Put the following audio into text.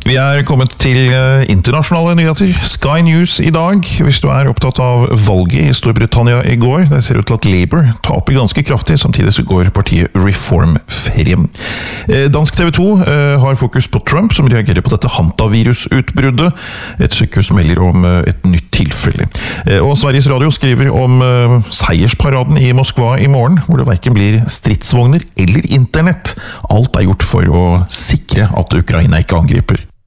Vi kommet til internasjonale nyheter. Sky News I dag, hvis du opptatt av valget I Storbritannia I går. Det ser ut til at Labour taper ganske kraftig, samtidig så går partiet Reform frem. Dansk TV 2 har fokus på Trump, som reagerer på dette hantavirusutbruddet. Et sykehus melder om et nytt tilfelle. Og Sveriges Radio skriver om seiersparaden I Moskva I morgen, hvor det hverken blir stridsvogner eller internett. Alt gjort for å sikre at Ukraina ikke angriper.